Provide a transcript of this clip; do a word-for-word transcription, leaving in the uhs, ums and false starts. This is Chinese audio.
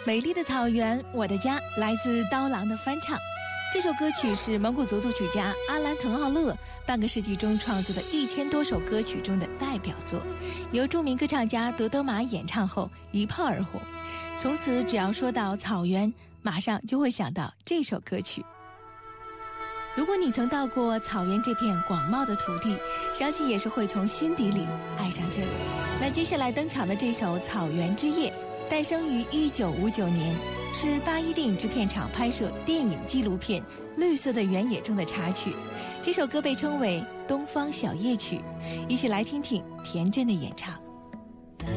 美丽的草原，我的家，来自刀郎的翻唱。这首歌曲是蒙古族作曲家阿兰·腾奥勒半个世纪中创作的一千多首歌曲中的代表作，由著名歌唱家德德玛演唱后一炮而红。从此，只要说到草原，马上就会想到这首歌曲。如果你曾到过草原这片广袤的土地，相信也是会从心底里爱上这里。那接下来登场的这首《草原之夜》，诞生于一九五九年，是八一电影制片厂拍摄电影纪录片《绿色的原野》中的插曲。这首歌被称为《东方小夜曲》，一起来听听田震的演唱。